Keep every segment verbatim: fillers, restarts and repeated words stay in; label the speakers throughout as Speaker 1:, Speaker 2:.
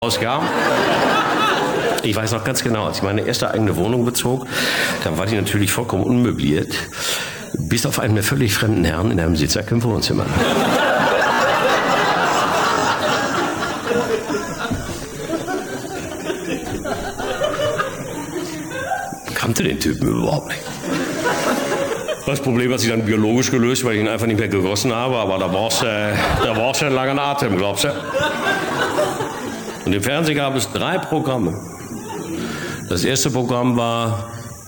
Speaker 1: rauskam. Ich weiß noch ganz genau, als ich meine erste eigene Wohnung bezog, dann war die natürlich vollkommen unmöbliert, bis auf einen mir völlig fremden Herrn in einem Sitzsack im Wohnzimmer. Ich kannte den Typen überhaupt nicht. Das Problem hat sich dann biologisch gelöst, weil ich ihn einfach nicht mehr gegossen habe, aber da brauchst du äh, da brauchst du einen langen Atem, glaubst du? Und im Fernsehen gab es drei Programme. Das erste Programm war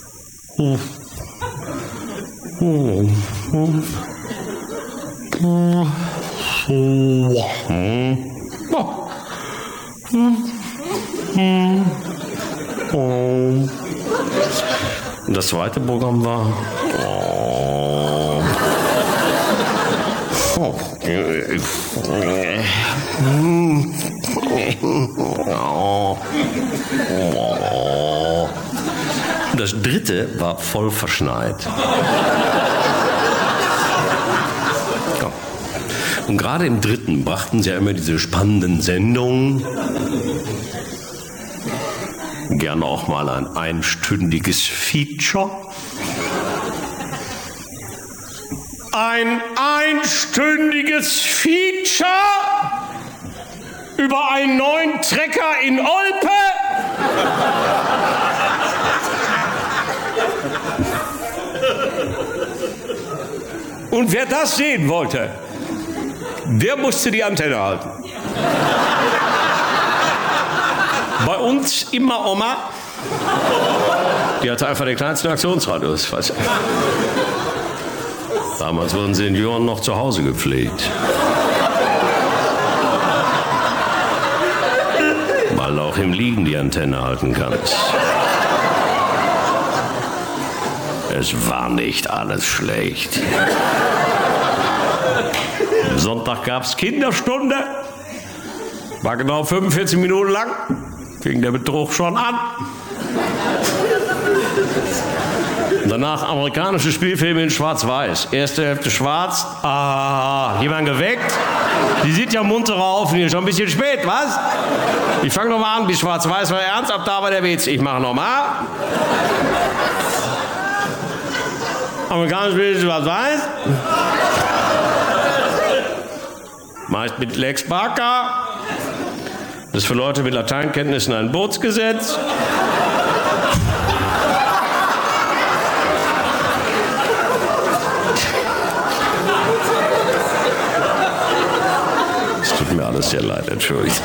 Speaker 1: und das zweite Programm war das dritte war voll verschneit. Und gerade im dritten brachten sie ja immer diese spannenden Sendungen. Gerne auch mal ein einstündiges Feature. Ein einstündiges Feature über einen neuen Trecker in Olpe. Und wer das sehen wollte, der musste die Antenne halten. Bei uns immer Oma. Die hatte einfach den kleinsten Aktionsradius. Weißt du? Damals wurden Senioren noch zu Hause gepflegt. Weil auch im Liegen die Antenne halten kannst. Es war nicht alles schlecht. Am Sonntag gab es Kinderstunde. War genau fünfundvierzig Minuten lang. Fing der Betrug schon an. Und danach amerikanische Spielfilme in Schwarz-Weiß. Erste Hälfte schwarz. Ah, jemand geweckt. Die sieht ja munterer auf. Schon ein bisschen spät, was? Ich fange nochmal an. Bis Schwarz-Weiß war ernst. Ab da war der Witz. Ich mache nochmal. Amerikanische Spielfilme in Schwarz-Weiß. Meist mit Lex Barker. Das ist für Leute mit Lateinkenntnissen ein Bootsgesetz. Es tut mir alles sehr leid, entschuldigt.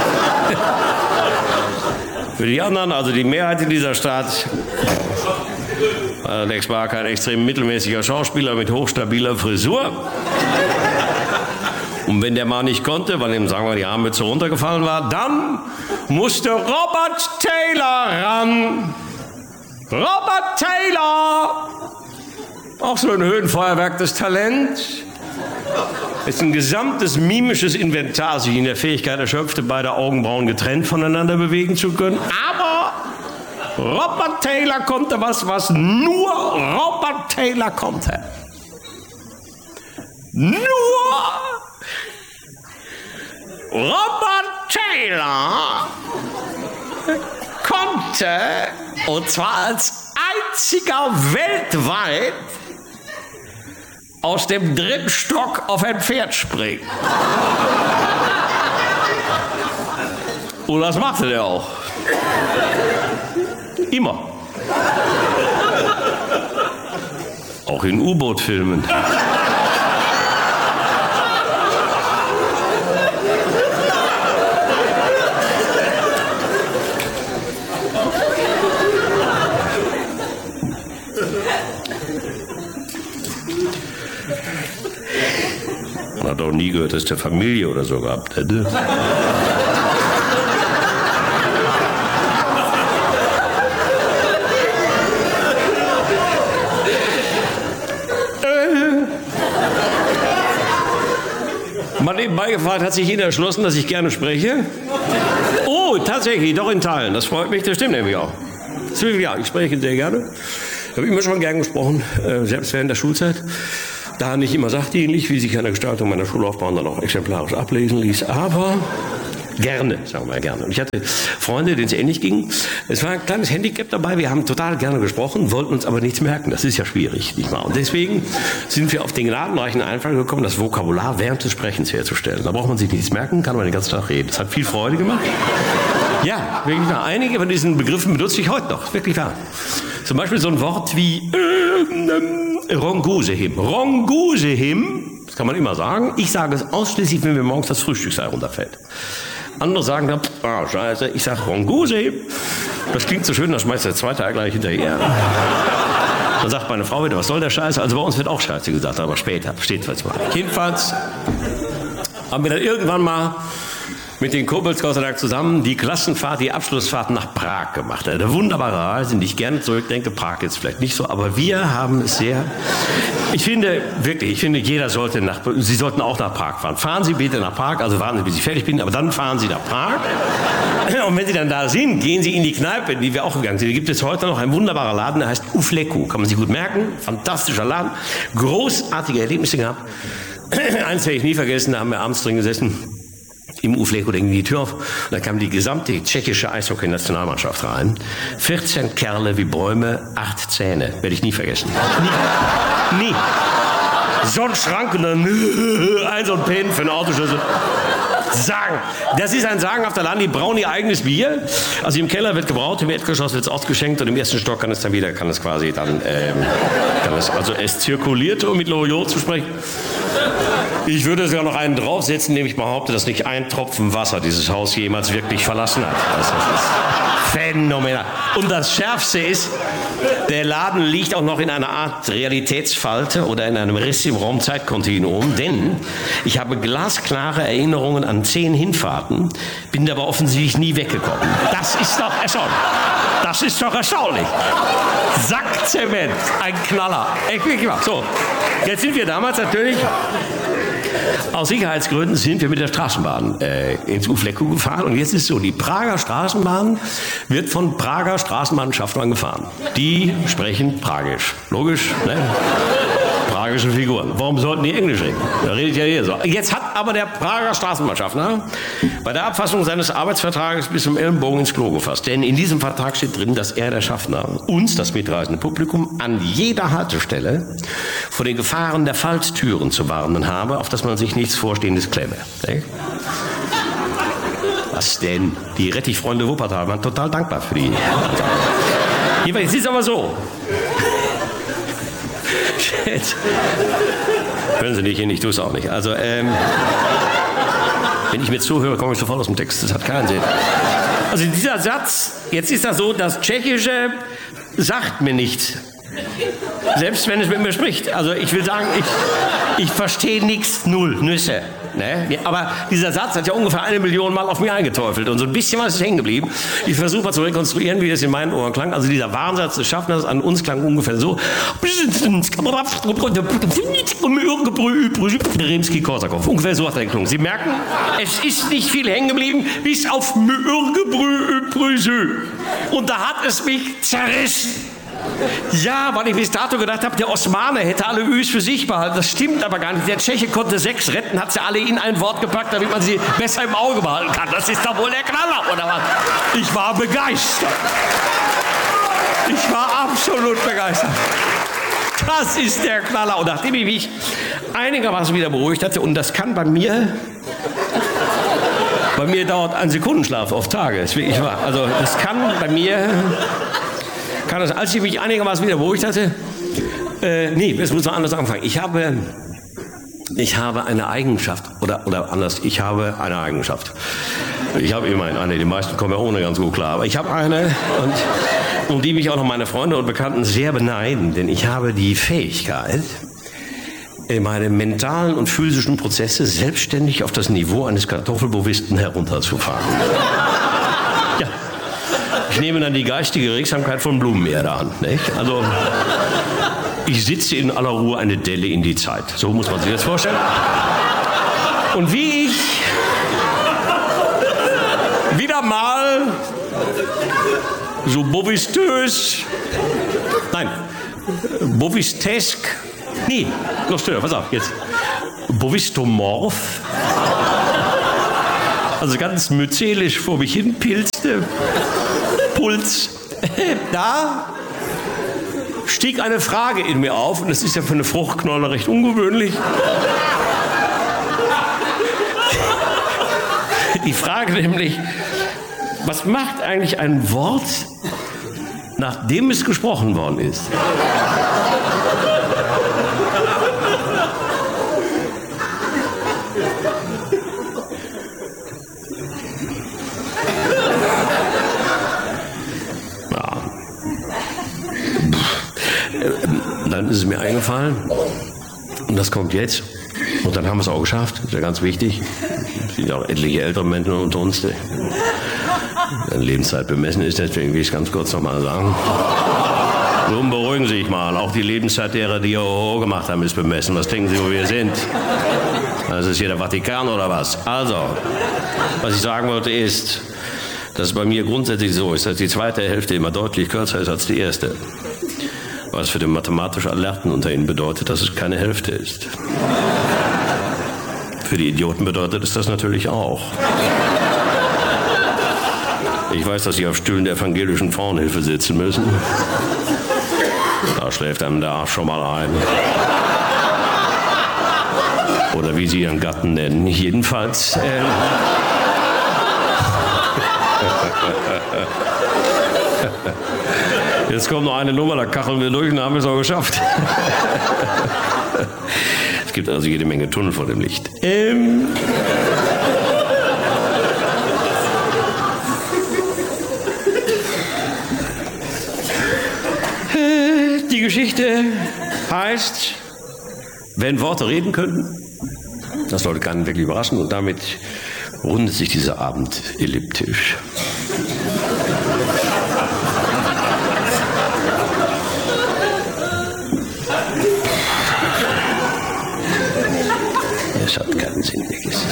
Speaker 1: Für die anderen, also die Mehrheit in dieser Stadt, war Lex Barker ein extrem mittelmäßiger Schauspieler mit hochstabiler Frisur. Und wenn der mal nicht konnte, weil ihm, sagen wir, die Armmütze runtergefallen war, dann musste Robert Taylor ran. Robert Taylor! Auch so ein Höhenfeuerwerk des Talents. Ist ein gesamtes mimisches Inventar, sich in der Fähigkeit erschöpfte, beide Augenbrauen getrennt voneinander bewegen zu können. Aber Robert Taylor konnte was, was nur Robert Taylor konnte. Nur Robert Taylor konnte, und zwar als einziger weltweit, aus dem dritten Stock auf ein Pferd springen. Und das machte der auch. Immer. Auch in U-Boot-Filmen. Man hat auch nie gehört, dass der Familie oder so gehabt hätte. Mal nebenbei gefragt, hat sich jeder erschlossen, dass ich gerne spreche? Oh, tatsächlich, doch in Teilen. Das freut mich, das stimmt nämlich auch. Ja, ich spreche sehr gerne. Ich habe immer schon gern gesprochen, selbst während der Schulzeit. Da nicht immer sachdienlich, wie sich an der Gestaltung meiner Schullaufbahn dann auch exemplarisch ablesen ließ. Aber Gerne, sagen wir mal gerne. Und ich hatte Freunde, denen es ähnlich ging. Es war ein kleines Handicap dabei. Wir haben total gerne gesprochen, wollten uns aber nichts merken. Das ist ja schwierig, nicht wahr? Und deswegen sind wir auf den gnadenreichen Einfall gekommen, das Vokabular während des Sprechens herzustellen. Da braucht man sich nichts merken, kann man den ganzen Tag reden. Das hat viel Freude gemacht. Ja, wirklich wahr. Einige von diesen Begriffen benutze ich heute noch. Wirklich wahr. Zum Beispiel so ein Wort wie äh, äh, Rongusehim. Rongusehim, das kann man immer sagen. Ich sage es ausschließlich, wenn mir morgens das Frühstücksei runterfällt. Andere sagen dann, ah, scheiße, ich sage Rongusehim. Das klingt so schön, dann schmeißt der zweite Ei gleich hinterher. Dann sagt meine Frau wieder, was soll der Scheiße? Also bei uns wird auch Scheiße gesagt, aber später, steht was mal. Jedenfalls haben wir dann irgendwann mal mit den Kumpels Gott sei Dank zusammen die Klassenfahrt, die Abschlussfahrt nach Prag gemacht. Eine wunderbare Reise, die ich gerne zurückdenke. Prag jetzt vielleicht nicht so, aber wir haben es sehr. Ich finde wirklich, ich finde, jeder sollte nach. Sie sollten auch nach Prag fahren. Fahren Sie bitte nach Prag, also warten Sie, bis ich fertig bin, aber dann fahren Sie nach Prag. Und wenn Sie dann da sind, gehen Sie in die Kneipe, in die wir auch gegangen sind. Da gibt es heute noch ein wunderbarer Laden, der heißt Ufleku. Kann man sich gut merken. Fantastischer Laden. Großartige Erlebnisse gehabt. Eins werde ich nie vergessen, da haben wir abends drin gesessen. Im Ufleku ging die Tür auf und da kam die gesamte tschechische Eishockey-Nationalmannschaft rein. vierzehn Kerle wie Bäume, acht Zähne. Werde ich nie vergessen. Nie. Nie. So ein Schrank und dann ein so ein Pen für einen Autoschlüssel. Sagen. Das ist ein sagenhafter Laden, die brauen ihr eigenes Bier. Also im Keller wird gebraut, im Erdgeschoss wird es ausgeschenkt und im ersten Stock kann es dann wieder, kann es quasi dann, ähm, kann es, also es zirkuliert, um mit Loriot zu sprechen. Ich würde sogar noch einen draufsetzen, indem ich behaupte, dass nicht ein Tropfen Wasser dieses Haus jemals wirklich verlassen hat. Das ist phänomenal. Und das Schärfste ist, der Laden liegt auch noch in einer Art Realitätsfalte oder in einem Riss im Raum-Zeit-Kontinuum, denn ich habe glasklare Erinnerungen an zehn Hinfahrten, bin aber offensichtlich nie weggekommen. Das ist doch erstaunlich. Das ist doch erstaunlich. Sack Zement, ein Knaller. Echt wirklich wahr. So, jetzt sind wir damals natürlich, aus Sicherheitsgründen sind wir mit der Straßenbahn äh, ins Ufleku gefahren. Und jetzt ist so, die Prager Straßenbahn wird von Prager Straßenbahnschaffnern gefahren. Die sprechen Pragisch. Logisch, ne? Pragische Figuren. Warum sollten die Englisch reden? Da redet ja jeder so. Jetzt hat aber der Prager Straßenbahnschaffner bei der Abfassung seines Arbeitsvertrages bis zum Ellenbogen ins Klo gefasst. Denn in diesem Vertrag steht drin, dass er, der Schaffner, uns, das mitreisende Publikum, an jeder Haltestelle vor den Gefahren der Falltüren zu warnen habe, auf dass man sich nichts Vorstehendes klemme. Was denn? Die Rettichfreunde Wuppertal waren total dankbar für die. Jedenfalls ist es aber so. Jetzt. Können Sie nicht hin, ich tue es auch nicht. Also, ähm, wenn ich mir zuhöre, komme ich sofort aus dem Text. Das hat keinen Sinn. Also dieser Satz, jetzt ist das so, das Tschechische sagt mir nichts. Selbst wenn es mit mir spricht. Also ich will sagen, ich, ich verstehe nichts, null, Nüsse. Ne? Aber dieser Satz hat ja ungefähr eine Million Mal auf mich eingeteufelt. Und so ein bisschen was ist hängen geblieben. Ich versuche mal zu rekonstruieren, wie das in meinen Ohren klang. Also dieser Warnsatz des Schaffners an uns klang ungefähr so. Rimsky-Korsakow. Ungefähr so hat er geklungen. Sie merken, es ist nicht viel hängen geblieben, bis auf und da hat es mich zerrissen. Ja, weil ich bis dato gedacht habe, der Osmane hätte alle Üs für sich behalten. Das stimmt aber gar nicht. Der Tscheche konnte sechs retten, hat sie alle in ein Wort gepackt, damit man sie besser im Auge behalten kann. Das ist doch wohl der Knaller, oder was? Ich war begeistert. Ich war absolut begeistert. Das ist der Knaller. Und nachdem ich mich einigermaßen wieder beruhigt hatte, und das kann bei mir... Bei mir dauert ein Sekundenschlaf auf Tage. Das ist wirklich wahr. Also das kann bei mir... Kann das, als ich mich einigermaßen wieder beruhigt hatte, äh, nee, jetzt muss man anders anfangen. Ich habe, ich habe eine Eigenschaft, oder, oder anders, ich habe eine Eigenschaft. Ich habe immerhin eine, die meisten kommen ja ohne ganz gut klar, aber ich habe eine, und um die mich auch noch meine Freunde und Bekannten sehr beneiden, denn ich habe die Fähigkeit, meine mentalen und physischen Prozesse selbstständig auf das Niveau eines Kartoffelbovisten herunterzufahren. Ja. Ich nehme dann die geistige Regsamkeit von Blumenerde an. Nicht? Also, ich sitze in aller Ruhe eine Delle in die Zeit. So muss man sich das vorstellen. Und wie ich wieder mal so bovistös, nein, bovistesk, nee, noch schöner, pass auf, jetzt, bovistomorph, also ganz myzelisch vor mich hin pilzte. Puls. Da stieg eine Frage in mir auf, und das ist ja für eine Fruchtknolle recht ungewöhnlich. Die Frage nämlich, was macht eigentlich ein Wort, nachdem es gesprochen worden ist? Dann ist es mir eingefallen, und das kommt jetzt, und dann haben wir es auch geschafft, das ist ja ganz wichtig. Es sind ja auch etliche ältere Menschen unter uns, deren Lebenszeit bemessen ist, deswegen will ich es ganz kurz nochmal sagen. Nun beruhigen Sie sich mal, auch die Lebenszeit derer, die Oho gemacht haben, ist bemessen. Was denken Sie, wo wir sind? Das ist hier der Vatikan oder was? Also, was ich sagen wollte ist, dass es bei mir grundsätzlich so ist, dass die zweite Hälfte immer deutlich kürzer ist als die erste. Was für den mathematisch Alerten unter Ihnen bedeutet, dass es keine Hälfte ist. Für die Idioten bedeutet es das natürlich auch. Ich weiß, dass Sie auf Stühlen der evangelischen Frauenhilfe sitzen müssen. Da schläft einem der Arsch schon mal ein. Oder wie Sie Ihren Gatten nennen. Jedenfalls... Äh Jetzt kommt noch eine Nummer, da kacheln wir durch und haben es auch geschafft. Es gibt also jede Menge Tunnel vor dem Licht. Ähm Die Geschichte heißt, wenn Worte reden könnten. Das sollte keinen wirklich überraschen, und damit rundet sich dieser Abend elliptisch. Es hat keinen Sinn, vergiss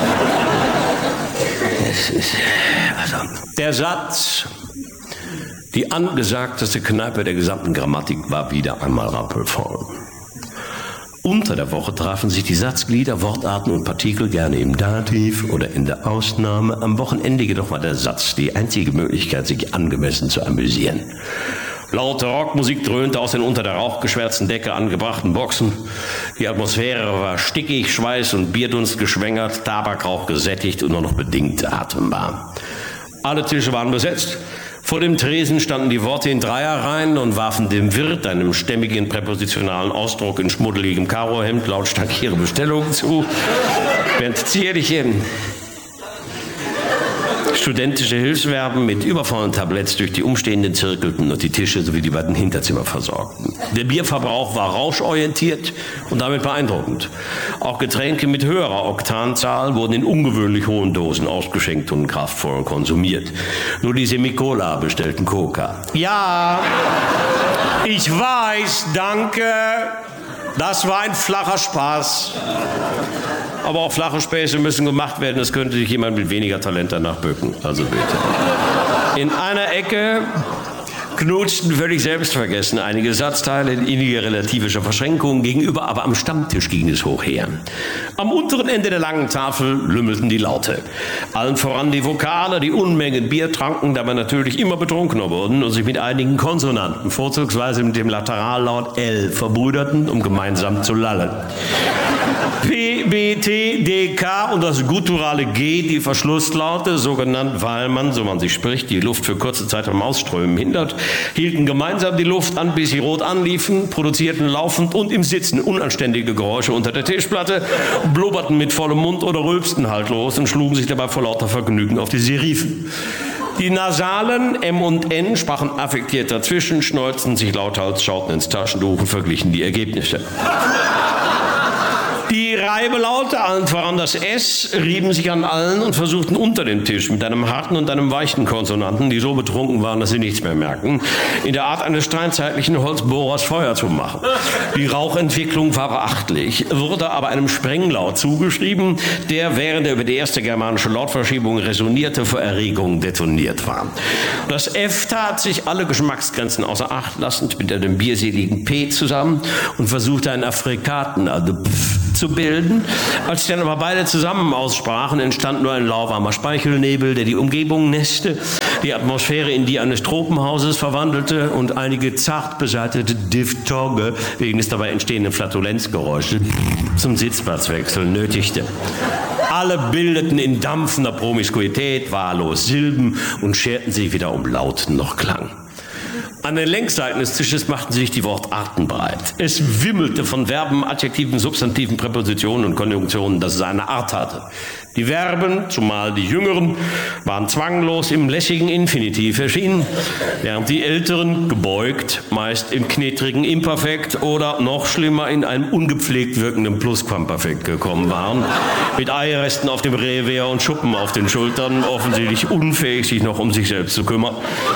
Speaker 1: es. Es ist, also, der Satz, die angesagteste Kneipe der gesamten Grammatik war wieder einmal rappelvoll. Unter der Woche trafen sich die Satzglieder, Wortarten und Partikel gerne im Dativ oder in der Ausnahme. Am Wochenende jedoch war der Satz die einzige Möglichkeit, sich angemessen zu amüsieren. Laute Rockmusik dröhnte aus den unter der rauchgeschwärzten Decke angebrachten Boxen. Die Atmosphäre war stickig, Schweiß und Bierdunst geschwängert, Tabakrauch gesättigt und nur noch bedingt atembar. Alle Tische waren besetzt. Vor dem Tresen standen die Worte in Dreierreihen und warfen dem Wirt, einem stämmigen präpositionalen Ausdruck in schmuddeligem Karohemd, lautstark ihre Bestellungen zu. Während zierliche studentische Hilfsverben mit übervollen Tabletts durch die Umstehenden zirkelten und die Tische sowie die beiden Hinterzimmer versorgten. Der Bierverbrauch war rauschorientiert und damit beeindruckend. Auch Getränke mit höherer Oktanzahl wurden in ungewöhnlich hohen Dosen ausgeschenkt und kraftvoll konsumiert. Nur die Semicola bestellten Coca. Ja, ich weiß, danke. Das war ein flacher Spaß. Aber auch flache Späße müssen gemacht werden. Es könnte sich jemand mit weniger Talent danach bücken. Also bitte. In einer Ecke knutschten völlig selbstvergessen einige Satzteile in inniger relativischer Verschränkung gegenüber, aber am Stammtisch ging es hoch her. Am unteren Ende der langen Tafel lümmelten die Laute. Allen voran die Vokale, die Unmengen Bier tranken, dabei natürlich immer betrunkener wurden und sich mit einigen Konsonanten, vorzugsweise mit dem Lateralllaut L, verbrüderten, um gemeinsam zu lallen. P, B, T, D, K und das gutturale G, die Verschlusslaute, sogenannt, weil man, so man sich spricht, die Luft für kurze Zeit am Ausströmen hindert, hielten gemeinsam die Luft an, bis sie rot anliefen, produzierten laufend und im Sitzen unanständige Geräusche unter der Tischplatte, blubberten mit vollem Mund oder rülpsten haltlos und schlugen sich dabei vor lauter Vergnügen auf die Serifen. Die Nasalen M und N sprachen affektiert dazwischen, schneuzten sich lauthals, schauten ins Taschentuch und verglichen die Ergebnisse. Die Reibelaute, allen voran das S, rieben sich an allen und versuchten unter dem Tisch mit einem harten und einem weichen Konsonanten, die so betrunken waren, dass sie nichts mehr merkten, in der Art eines steinzeitlichen Holzbohrers Feuer zu machen. Die Rauchentwicklung war beachtlich, wurde aber einem Sprenglaut zugeschrieben, der, während er über die erste germanische Lautverschiebung resonierte, vor Erregung detoniert war. Das F tat sich alle Geschmacksgrenzen außer Acht lassend mit einem bierseligen P zusammen und versuchte einen Affrikaten, also Pf, zu bilden. Als sie dann aber beide zusammen aussprachen, entstand nur ein lauwarmer Speichelnebel, der die Umgebung nässte, die Atmosphäre in die eines Tropenhauses verwandelte und einige zart beseitete Diphthonge wegen des dabei entstehenden Flatulenzgeräusches zum Sitzplatzwechsel nötigte. Alle bildeten in dampfender Promiskuität wahllos Silben und scherten sich weder um Laut noch Klang. An den Längsseiten des Tisches machten sich die Wortarten breit. Es wimmelte von Verben, Adjektiven, Substantiven, Präpositionen und Konjunktionen, dass es eine Art hatte. Die Verben, zumal die Jüngeren, waren zwanglos im lässigen Infinitiv erschienen, während die Älteren gebeugt, meist im knitrigen Imperfekt oder noch schlimmer in einem ungepflegt wirkenden Plusquamperfekt gekommen waren, mit Eiresten auf dem Revier und Schuppen auf den Schultern, offensichtlich unfähig, sich noch um sich selbst zu kümmern.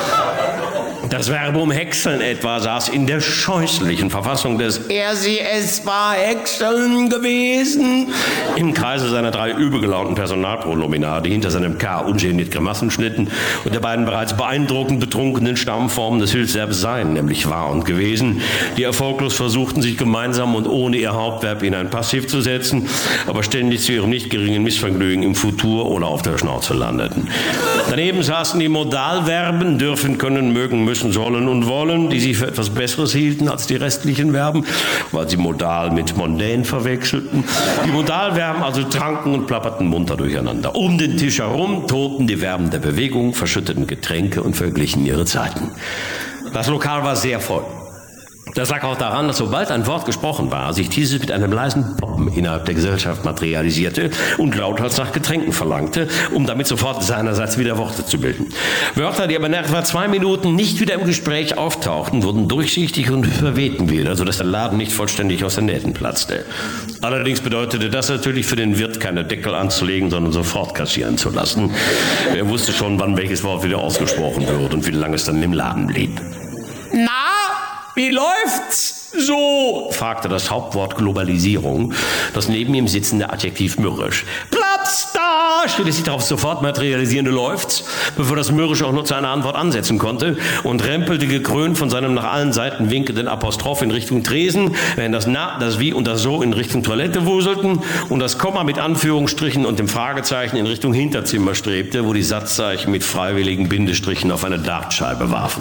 Speaker 1: Das Verbum häckseln etwa saß in der scheußlichen Verfassung des Er, sie, es war häckseln gewesen im Kreise seiner drei übel gelaunten Personalpronomina, die hinter seinem K ungeniert Grimassen schnitten und der beiden bereits beeindruckend betrunkenen Stammformen des Hilfsverbs sein, nämlich war und gewesen, die erfolglos versuchten, sich gemeinsam und ohne ihr Hauptverb in ein Passiv zu setzen, aber ständig zu ihrem nicht geringen Missvergnügen im Futur oder auf der Schnauze landeten. Daneben saßen die Modalverben, dürfen, können, mögen, müssen, sollen und wollen, die sie für etwas Besseres hielten als die restlichen Verben, weil sie modal mit mondän verwechselten. Die Modalverben also tranken und plapperten munter durcheinander. Um den Tisch herum toten die Verben der Bewegung, verschütteten Getränke und verglichen ihre Zeiten. Das Lokal war sehr voll. Das lag auch daran, dass sobald ein Wort gesprochen war, sich dieses mit einem leisen Poppen innerhalb der Gesellschaft materialisierte und lauthals nach Getränken verlangte, um damit sofort seinerseits wieder Worte zu bilden. Wörter, die aber nach etwa zwei Minuten nicht wieder im Gespräch auftauchten, wurden durchsichtig und verwehten wieder, sodass der Laden nicht vollständig aus den Nähten platzte. Allerdings bedeutete das natürlich für den Wirt keine Deckel anzulegen, sondern sofort kassieren zu lassen. Er wusste schon, wann welches Wort wieder ausgesprochen wird und wie lange es dann im Laden blieb. Na? Wie läuft's so? Fragte das Hauptwort Globalisierung, das neben ihm sitzende Adjektiv mürrisch. Platz da! Stellte sich darauf sofort materialisierende Läuft's, bevor das mürrisch auch nur zu einer Antwort ansetzen konnte und rempelte gekrönt von seinem nach allen Seiten winkenden Apostroph in Richtung Tresen, während das Na, das Wie und das So in Richtung Toilette wuselten und das Komma mit Anführungsstrichen und dem Fragezeichen in Richtung Hinterzimmer strebte, wo die Satzzeichen mit freiwilligen Bindestrichen auf eine Dartscheibe warfen.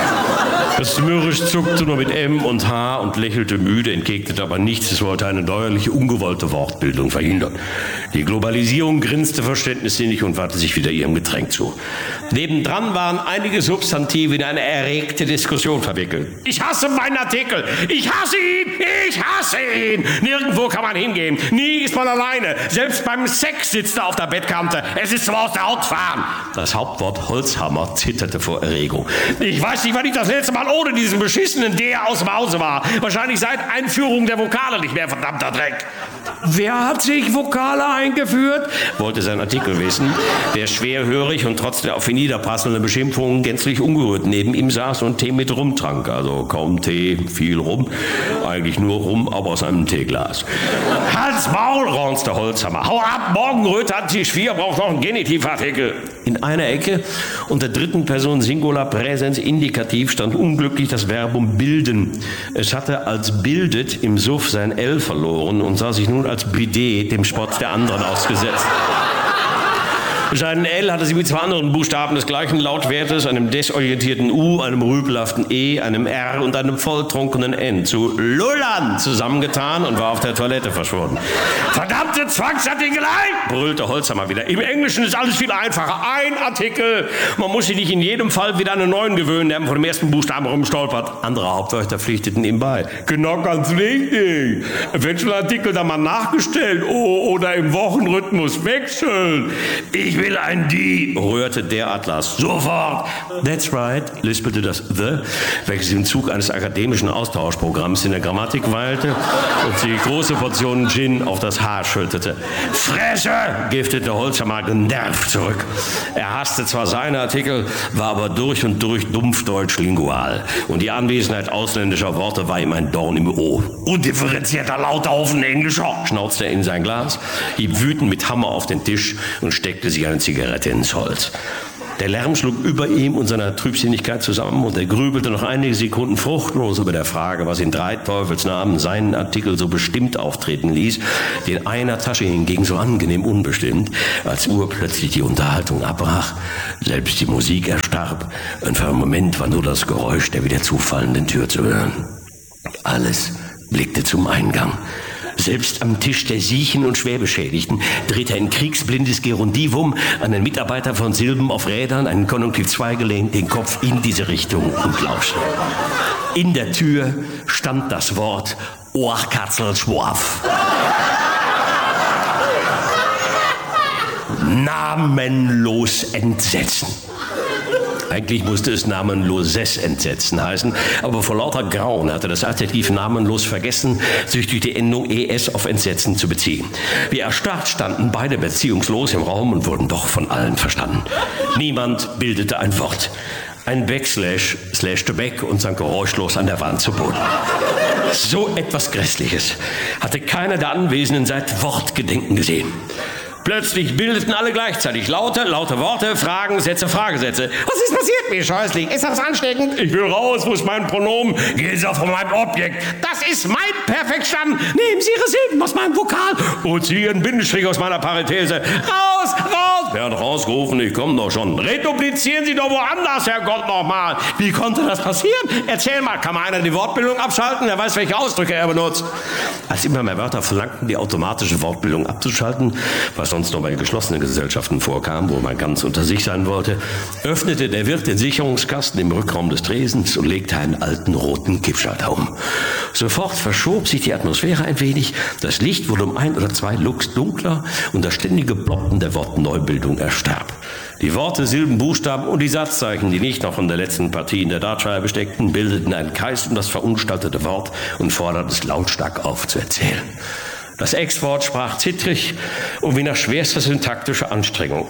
Speaker 1: Das mürrisch zuckte nur mit M und H und lächelte müde, entgegnete aber nichts. Es wollte eine neuerliche, ungewollte Wortbildung verhindern. Die Globalisierung grinste verständnissinnig und wandte sich wieder ihrem Getränk zu. Nebendran waren einige Substantive in eine erregte Diskussion verwickelt. Ich hasse meinen Artikel! Ich hasse ihn! Ich hasse ihn! Nirgendwo kann man hingehen. Nie ist man alleine. Selbst beim Sex sitzt er auf der Bettkante. Es ist zum aus der Haut fahren. Das Hauptwort Holzhammer zitterte vor Erregung. Ich weiß nicht, wann ich das letzte Mal ohne diesen beschissenen Der aus dem Hause war. Wahrscheinlich seit Einführung der Vokale nicht mehr, verdammter Dreck. Wer hat sich Vokale eingeführt? Wollte sein Artikel wissen, der schwerhörig und trotz der auf ihn niederprasselnden Beschimpfungen gänzlich ungerührt neben ihm saß und Tee mit Rum trank. Also kaum Tee, viel Rum. Eigentlich nur Rum, aber aus einem Teeglas. Hals, Maul, raunzte Holzhammer. Hau ab, Morgenröte hat Tisch vier, braucht noch einen Genitivartikel. In einer Ecke unter dritten Person Singular Präsens Indikativ stand unglücklich das Verbum bilden. Es hatte als bildet im Suff sein L verloren und sah sich nun als Bidet dem Spott der anderen ausgesetzt. Sein L hatte sie mit zwei anderen Buchstaben des gleichen Lautwertes, einem desorientierten U, einem rüpelhaften E, einem R und einem volltrunkenen N zu Lullern zusammengetan und war auf der Toilette verschwunden. Verdammte Zwangsartikelei! Brüllte Holzhammer wieder. Im Englischen ist alles viel einfacher. Ein Artikel. Man muss sich nicht in jedem Fall wieder einen neuen gewöhnen, der von dem ersten Buchstaben rumstolpert. Andere Hauptwörter pflichteten ihm bei. Genau, ganz richtig. Eventuell Artikel da mal nachgestellt oder im Wochenrhythmus wechseln. Ich will ein Die, rührte der Atlas. Sofort! That's right, lispelte das The, welches im Zug eines akademischen Austauschprogramms in der Grammatik weilte und die große Portion Gin auf das Haar schüttete. Fresse! Giftete Holzhammer genervt zurück. Er hasste zwar seine Artikel, war aber durch und durch dumpfdeutsch lingual. Und die Anwesenheit ausländischer Worte war ihm ein Dorn im O. Undifferenzierter Lauthaufen Englischer, schnauzte er in sein Glas, hieb wütend mit Hammer auf den Tisch und steckte sich eine Zigarette ins Holz. Der Lärm schlug über ihm und seiner Trübsinnigkeit zusammen und er grübelte noch einige Sekunden fruchtlos über der Frage, was in drei Teufelsnamen seinen Artikel so bestimmt auftreten ließ, in einer Tasche hingegen so angenehm unbestimmt, als urplötzlich die Unterhaltung abbrach, selbst die Musik erstarb und für einen Moment war nur das Geräusch der wieder zufallenden Tür zu hören. Alles blickte zum Eingang. Selbst am Tisch der Siechen und Schwerbeschädigten drehte ein kriegsblindes Gerundivum an den Mitarbeiter von Silben auf Rädern, einen Konjunktiv zwei gelehnt, den Kopf in diese Richtung und lauschte. In der Tür stand das Wort Oachkatzlschworf. Namenlos Entsetzen. Eigentlich musste es namenloses Entsetzen heißen, aber vor lauter Grauen hatte das Adjektiv namenlos vergessen, sich durch die Endung es auf Entsetzen zu beziehen. Wie erstarrt standen beide beziehungslos im Raum und wurden doch von allen verstanden. Niemand bildete ein Wort. Ein Backslash slashte weg und sank geräuschlos an der Wand zu Boden. So etwas Grässliches hatte keiner der Anwesenden seit Wortgedenken gesehen. Plötzlich bildeten alle gleichzeitig laute, laute Worte, Fragen, Sätze, Fragesätze. Was ist passiert, mir scheußlich? Ist das ansteckend? Ich will raus, wo ist mein Pronomen? Gehen Sie auf von meinem Objekt. Das ist mein Perfektstamm. Nehmen Sie Ihre Silben aus meinem Vokal und ziehen einen Bindestrich aus meiner Parenthese. Raus, raus! Wer hat rausgerufen? Ich komme doch schon. Reduplizieren Sie doch woanders, Herrgott, nochmal. Wie konnte das passieren? Erzähl mal, kann mal einer die Wortbildung abschalten? Wer weiß, welche Ausdrücke er benutzt. Als immer mehr Wörter verlangten, die automatische Wortbildung abzuschalten, was sonst nur bei geschlossenen Gesellschaften vorkam, wo man ganz unter sich sein wollte, öffnete der Wirt den Sicherungskasten im Rückraum des Tresens und legte einen alten roten Kippschalter um. Sofort verschob sich die Atmosphäre ein wenig, das Licht wurde um ein oder zwei Lux dunkler und das ständige Ploppen der Wortneubildung erstarb. Die Worte, Silben, Buchstaben und die Satzzeichen, die nicht noch von der letzten Partie in der Dartscheibe steckten, bildeten einen Kreis um das verunstaltete Wort und forderten es lautstark auf zu erzählen. Das Ex-Wort sprach zittrig und wie nach schwerster syntaktischer Anstrengung.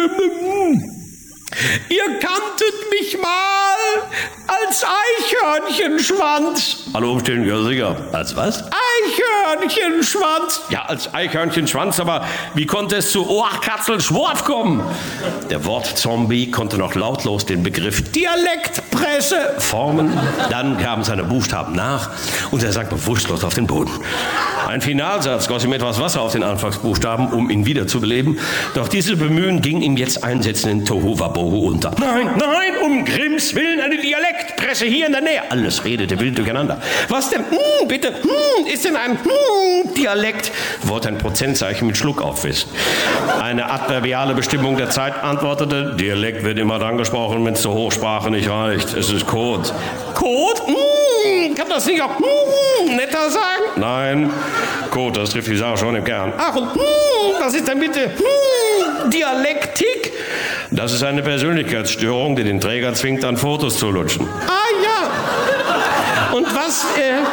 Speaker 1: Ihr kanntet mich mal als Eichhörnchenschwanz. Alle Umstände, ja sicher. Als was? Eichhörnchenschwanz. Ja, als Eichhörnchenschwanz, aber wie konnte es zu Oachkatzlschworf kommen? Der Wortzombie konnte noch lautlos den Begriff Dialektpresse formen. Dann kamen seine Buchstaben nach und er sank bewusstlos auf den Boden. Ein Finalsatz goss ihm etwas Wasser auf den Anfangsbuchstaben, um ihn wiederzubeleben. Doch diese Bemühen ging ihm jetzt einsetzenden Tohuwabohu unter. Nein, nein, um Grimms Willen eine Dialektpresse hier in der Nähe. Alles redete wild durcheinander. Was denn? Hm, bitte, hm, ist denn ein hm, Dialekt? Wollte ein Prozentzeichen mit Schluck aufwissen. Eine adverbiale Bestimmung der Zeit antwortete, Dialekt wird immer dann gesprochen, wenn es zur Hochsprache nicht reicht. Es ist Code. Code? Hm, kann das nicht auch hm, netter sagen? Nein, Code, das trifft die Sache schon im Kern. Ach, und hm, was ist denn bitte hm, Dialektik? Das ist eine Persönlichkeitsstörung, die den Träger zwingt, an Fotos zu lutschen. Ah ja. Und was?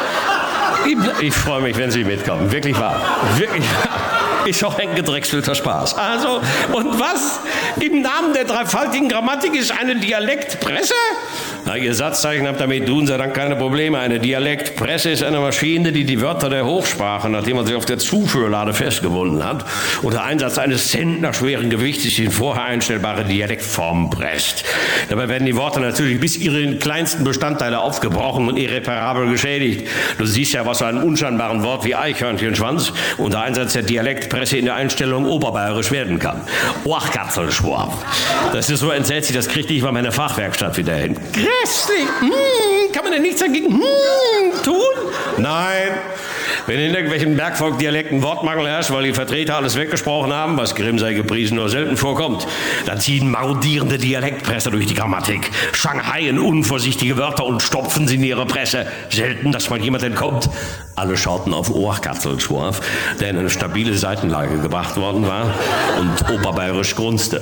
Speaker 1: Äh, ich, ich freue mich, wenn Sie mitkommen. Wirklich wahr. Wirklich wahr. Ist auch ein gedrechselter Spaß. Also, und was im Namen der dreifaltigen Grammatik ist eine Dialektpresse? Na, Ihr Satzzeichen habt damit tun sei Dank keine Probleme. Eine Dialektpresse ist eine Maschine, die die Wörter der Hochsprache, nachdem man sie auf der Zuführlade festgebunden hat, unter Einsatz eines zentnerschweren Gewichtes in vorher einstellbare Dialektformen presst. Dabei werden die Worte natürlich bis ihre kleinsten Bestandteile aufgebrochen und irreparabel geschädigt. Du siehst ja, was so einem unscheinbaren Wort wie Eichhörnchenschwanz unter Einsatz der Dialektpresse in der Einstellung oberbayerisch werden kann. Oachkatzlschworf. Das ist so entsetzlich, das kriegt nicht mal meine Fachwerkstatt wieder hin. Grässlich! Hm, kann man denn nichts dagegen hm, tun? Nein. Wenn in irgendwelchen Bergvolk-Dialekten Wortmangel herrscht, weil die Vertreter alles weggesprochen haben, was Grimm sei gepriesen nur selten vorkommt, dann ziehen marodierende Dialektpresser durch die Grammatik, schanghaien unvorsichtige Wörter und stopfen sie in ihre Presse. Selten, dass mal jemand entkommt. Alle schauten auf Oachkatzlschworf, der in eine stabile Seitenlage gebracht worden war und oberbayerisch grunzte.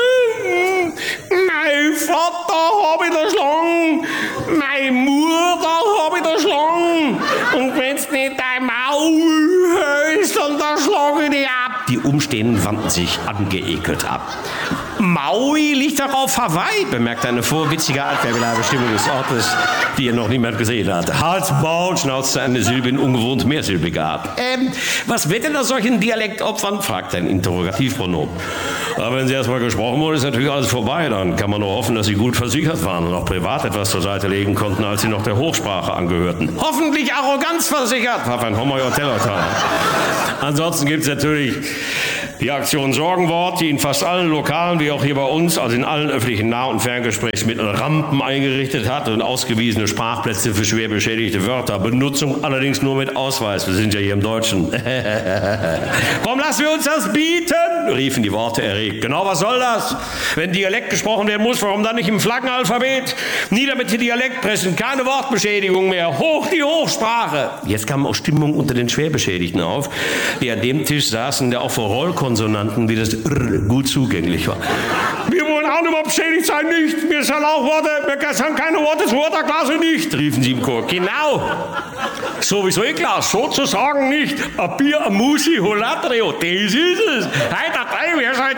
Speaker 1: Mein Vater hab ich erschlagen, meine Mutter hab ich erschlagen und wenn's nicht dein Maul hältst, dann schlage ich dich ab. Die Umstehenden wandten sich angeekelt ab. Maui liegt doch auf Hawaii, bemerkte eine vorwitzige adverbiale Bestimmung des Ortes, die er noch niemand gesehen hatte. Hals, Maul, schnauzte eine Silbe in ungewohnt mehrsilbiger ab. Ähm, was wird denn aus solchen Dialektopfern? Fragte ein Interrogativpronomen. Aber wenn sie erstmal gesprochen wurde, ist natürlich alles vorbei. Dann kann man nur hoffen, dass sie gut versichert waren und auch privat etwas zur Seite legen konnten, als sie noch der Hochsprache angehörten. Hoffentlich arroganzversichert, war ein Homoyotellotal. Ansonsten gibt es natürlich die Aktion Sorgenwort, die in fast allen Lokalen, wie auch hier bei uns, also in allen öffentlichen Nah- und Ferngesprächsmitteln Rampen eingerichtet hat und ausgewiesene Sprachplätze für schwer beschädigte Wörter. Benutzung allerdings nur mit Ausweis. Wir sind ja hier im Deutschen. Komm, lass wir uns das bieten, riefen die Worte erregt. Genau, was soll das? Wenn Dialekt gesprochen werden muss, warum dann nicht im Flaggenalphabet? Nieder mit den Dialektpressen, keine Wortbeschädigung mehr. Hoch die Hochsprache. Jetzt kam auch Stimmung unter den Schwerbeschädigten auf, die an dem Tisch saßen, der auch vor Rollkonsonanten wie das R gut zugänglich war. Wir wollen auch nicht mehr beschädigt sein, nicht. Wir sollen auch Worte, wir haben keine Worte, das Waterklasse nicht, riefen sie im Chor. Genau. Sowieso eh klar, sozusagen nicht. A Bier, a Musi, Holatrio, das ist es. Heiter drei, wir seid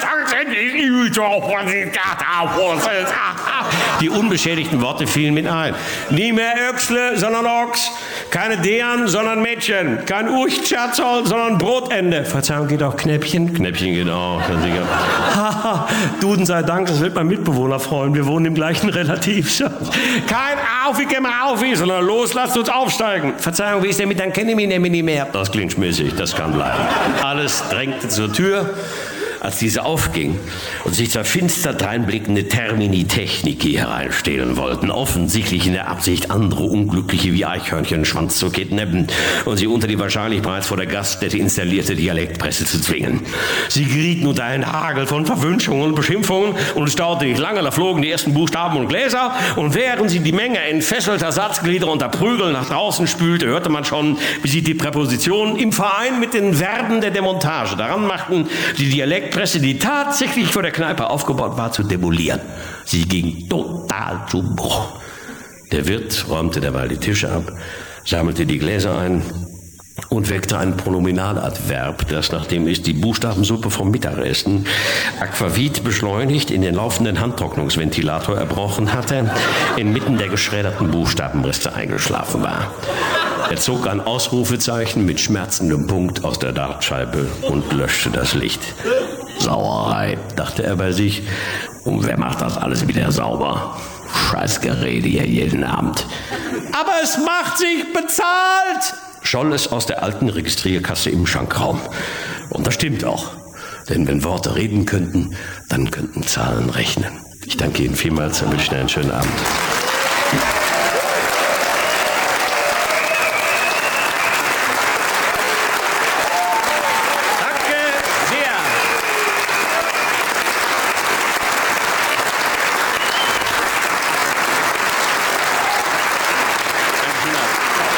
Speaker 1: Die unbeschädigten Worte fielen mit ein. Nie mehr Öchsle, sondern Ochs. Keine Dean, sondern Mädchen. Kein Urchtscherzol, sondern Brotende. Verzeihung, geht auch Knäppchen? Knäppchen geht auch. Haha, Duden sei Dank, das wird mein Mitbewohner freuen. Wir wohnen im gleichen Relativ. Kein Auf, ich geh mal auf, sondern los, lasst uns aufsteigen. Verzeihung, wie ist denn mit deinem Kennemi nicht mehr? Das klingt schmissig, das kann bleiben. Alles drängte zur Tür, als diese aufging und sich zwei finster dreinblickende Termini Technici hereinstehlen wollten, offensichtlich in der Absicht, andere Unglückliche wie Eichhörnchen den Schwanz zu kidnappen und sie unter die wahrscheinlich bereits vor der Gaststätte installierte Dialektpresse zu zwingen. Sie gerieten unter einen Hagel von Verwünschungen und Beschimpfungen und es dauerte nicht lange, da flogen die ersten Buchstaben und Gläser und während sie die Menge entfesselter Satzglieder unter Prügeln nach draußen spülte, hörte man schon, wie sie die Präpositionen im Verein mit den Verben der Demontage daran machten, die Dialekt Presse, die tatsächlich vor der Kneipe aufgebaut war, zu demolieren. Sie ging total zu Bruch. Der Wirt räumte derweil die Tische ab, sammelte die Gläser ein und weckte ein Pronominaladverb, das, nachdem es die Buchstabensuppe vom Mittagessen Aquavit beschleunigt in den laufenden Handtrocknungsventilator erbrochen hatte, inmitten der geschredderten Buchstabenreste eingeschlafen war. Er zog ein Ausrufezeichen mit schmerzendem Punkt aus der Dartscheibe und löschte das Licht. Sauerei, dachte er bei sich. Und wer macht das alles wieder sauber? Scheißgerede hier jeden Abend. Aber es macht sich bezahlt, scholl es aus der alten Registrierkasse im Schankraum. Und das stimmt auch. Denn wenn Worte reden könnten, dann könnten Zahlen rechnen. Ich danke Ihnen vielmals und wünsche Ihnen einen schönen Abend.